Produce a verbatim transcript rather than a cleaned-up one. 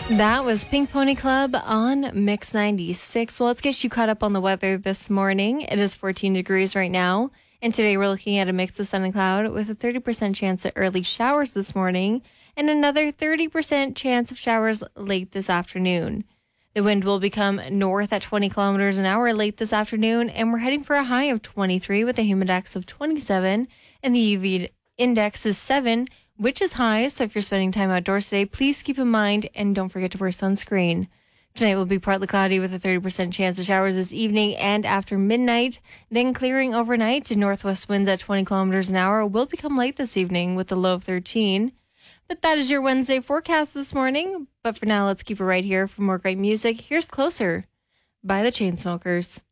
That was Pink Pony Club on Mix ninety-six. Well, let's get you caught up on the weather this morning. It is fourteen degrees right now. And today we're looking at a mix of sun and cloud with a thirty percent chance of early showers this morning and another thirty percent chance of showers late this afternoon. The wind will become north at twenty kilometers an hour late this afternoon, and we're heading for a high of twenty-three with a humidex of twenty-seven, and the U V index is seven, which is high. So if you're spending time outdoors today, please keep in mind and don't forget to wear sunscreen. Tonight will be partly cloudy with a thirty percent chance of showers this evening and after midnight, then clearing overnight. Northwest winds at twenty kilometers an hour will become light this evening with a low of thirteen. But that is your Wednesday forecast this morning. But for now, let's keep it right here for more great music. Here's Closer by the Chainsmokers.